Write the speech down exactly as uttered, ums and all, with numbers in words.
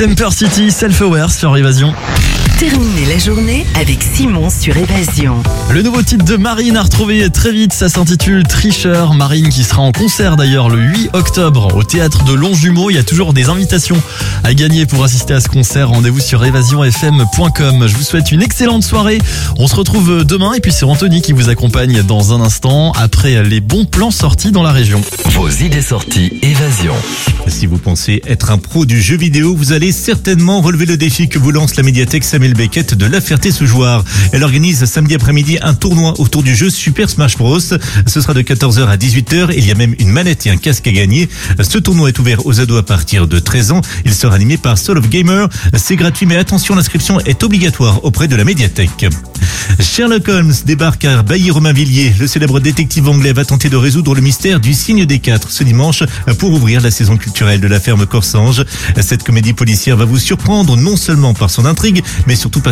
Temper City, Self-Aware sur Évasion. Terminez la journée avec Simon sur Évasion. Le nouveau titre de Marine à retrouver très vite, ça s'intitule Tricheur. Marine qui sera en concert d'ailleurs le huit octobre au théâtre de Longjumeau. Il y a toujours des invitations à gagner pour assister à ce concert. Rendez-vous sur évasion f m point com. Je vous souhaite une excellente soirée. On se retrouve demain et puis c'est Anthony qui vous accompagne dans un instant après les bons plans sortis dans la région. Vos idées sorties Évasion. Si vous pensez être un pro du jeu vidéo, vous allez certainement relever le défi que vous lance la médiathèque Samuel Beckett de La Ferté-Sous-Jouarre. Elle organise samedi après-midi un tournoi autour du jeu Super Smash Bros. Ce sera de quatorze heures à dix-huit heures. Il y a même une manette et un casque à gagner. Ce tournoi est ouvert aux ados à partir de treize ans. Il sera animé par Soul of Gamer. C'est gratuit, mais attention, l'inscription est obligatoire auprès de la médiathèque. Sherlock Holmes débarque à Bailly-Romainvilliers. Le célèbre détective anglais va tenter de résoudre le mystère du signe des quatre ce dimanche pour ouvrir la saison culturelle de la ferme Corsange. Cette comédie policière va vous surprendre non seulement par son intrigue, mais surtout par